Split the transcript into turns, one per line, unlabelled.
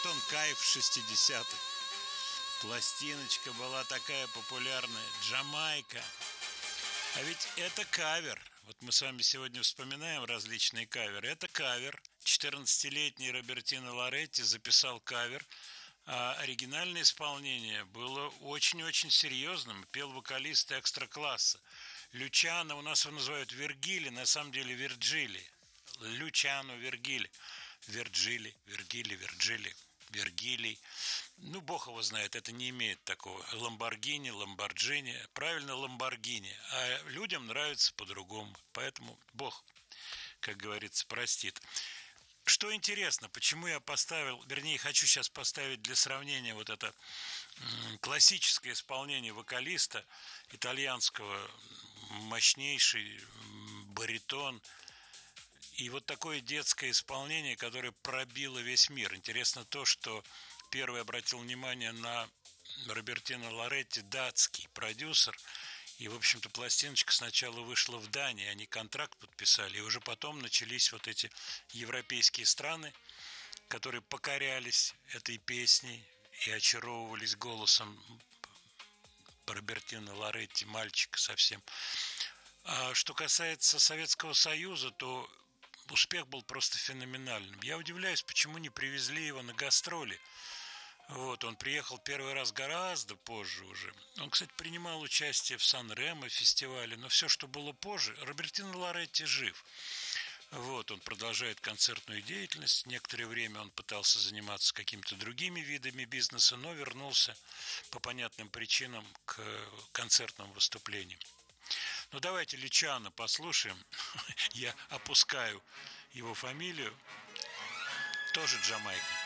Тонкай в 60-х. Пластиночка была такая популярная. Джамайка. А ведь это кавер. Вот мы с вами сегодня вспоминаем различные каверы. Это кавер. 14-летний Робертино Лоретти записал кавер. А оригинальное исполнение было очень-очень серьезным. Пел вокалист экстра-класса. Лючано, у нас его называют Вергили, на самом деле Вирджили. Лючано, Вергили. Вирджили, Вергили, Вирджили. Вергилий. Ну, бог его знает, это не имеет такого. Ламборгини, Ламборджини. Правильно, Ламборгини. А людям нравится по-другому. Поэтому бог, как говорится, простит. Что интересно, почему я поставил, вернее, хочу сейчас поставить для сравнения вот это классическое исполнение вокалиста итальянского, мощнейший баритон, и вот такое детское исполнение, которое пробило весь мир. Интересно то, что первый обратил внимание на Робертино Лоретти датский продюсер. И, в общем-то, пластиночка сначала вышла в Дании, они контракт подписали. И уже потом начались вот эти европейские страны, которые покорялись этой песней и очаровывались голосом Робертино Лоретти, мальчика совсем. А что касается Советского Союза, то успех был просто феноменальным. Я удивляюсь, почему не привезли его на гастроли. Вот, он приехал первый раз гораздо позже уже. Он, кстати, принимал участие в Сан-Ремо фестивале, но все, что было позже, Робертино Лоретти жив. Вот, он продолжает концертную деятельность. Некоторое время он пытался заниматься какими-то другими видами бизнеса, но вернулся по понятным причинам к концертным выступлениям. Ну, давайте Лючано послушаем. Я опускаю его фамилию. Тоже Джамайка.